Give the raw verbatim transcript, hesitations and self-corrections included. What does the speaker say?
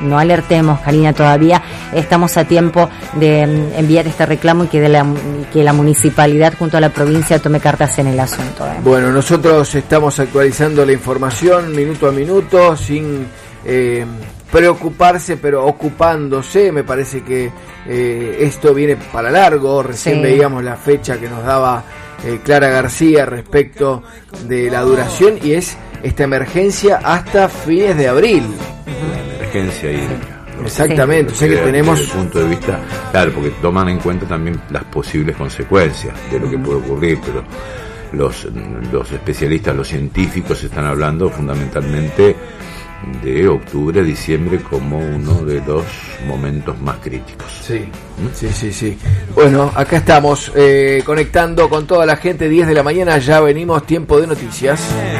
no alertemos, Karina, todavía estamos a tiempo de um, enviar este reclamo y que, de la, que la municipalidad junto a la provincia tome cartas en el asunto. ¿eh? Bueno, nosotros estamos actualizando la información minuto a minuto, sin eh, preocuparse, pero ocupándose. Me parece que eh, esto viene para largo. Recién sí. veíamos la fecha que nos daba eh, Clara García respecto de la duración, y es esta emergencia hasta fines de abril. La emergencia hídrica. Exactamente, sí. o sea que tenemos... Desde el punto de vista, claro, porque toman en cuenta también las posibles consecuencias de lo que puede ocurrir, pero los, los especialistas, los científicos están hablando fundamentalmente de octubre, diciembre como uno de los momentos más críticos. Sí, ¿Mm? sí, sí, sí. Bueno, acá estamos eh, conectando con toda la gente, diez de la mañana, ya venimos, tiempo de noticias.